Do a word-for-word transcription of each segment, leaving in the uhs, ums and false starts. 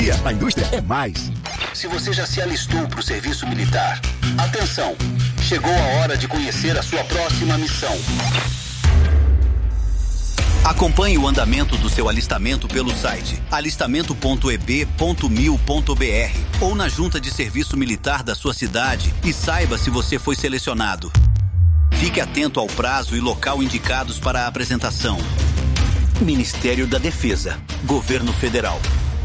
tecnologia, a indústria é mais. Se você já se alistou para o serviço militar, atenção! Chegou a hora de conhecer a sua próxima missão. Acompanhe o andamento do seu alistamento pelo site alistamento ponto e b ponto mil ponto b r ou na junta de serviço militar da sua cidade e saiba se você foi selecionado. Fique atento ao prazo e local indicados para a apresentação. Ministério da Defesa, Governo Federal.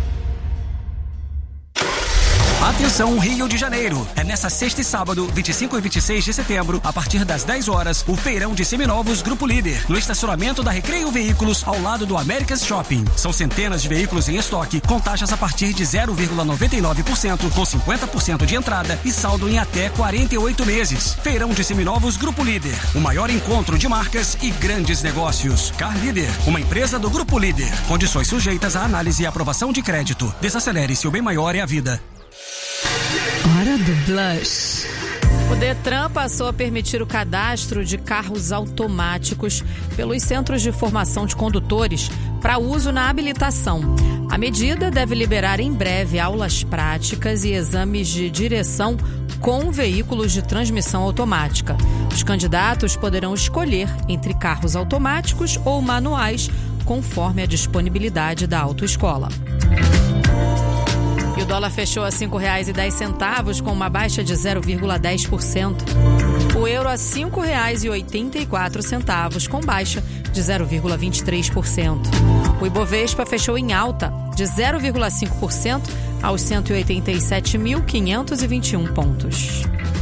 Atenção, Rio de Janeiro! É nessa sexta e sábado, vinte e cinco e vinte e seis de setembro, a partir das dez horas, o feirão de seminovos Grupo Líder, no estacionamento da Recreio Veículos, ao lado do America's Shopping. São centenas de veículos em estoque, com taxas a partir de zero vírgula noventa e nove por cento, com cinquenta por cento de entrada e saldo em até quarenta e oito meses. Feirão de seminovos Grupo Líder, o maior encontro de marcas e grandes negócios. Car Líder, uma empresa do Grupo Líder. Condições sujeitas à análise e aprovação de crédito. Desacelere, seu bem maior é a vida. Hora do Blush. O Detran passou a permitir o cadastro de carros automáticos pelos centros de formação de condutores para uso na habilitação. A medida deve liberar em breve aulas práticas e exames de direção com veículos de transmissão automática. Os candidatos poderão escolher entre carros automáticos ou manuais, conforme a disponibilidade da autoescola. E o dólar fechou a cinco reais e dez centavos, com uma baixa de zero vírgula dez por cento. O euro a cinco reais e oitenta e quatro centavos, com baixa de zero vírgula vinte e três por cento. O Ibovespa fechou em alta de zero vírgula cinco por cento aos cento e oitenta e sete mil quinhentos e vinte e um pontos.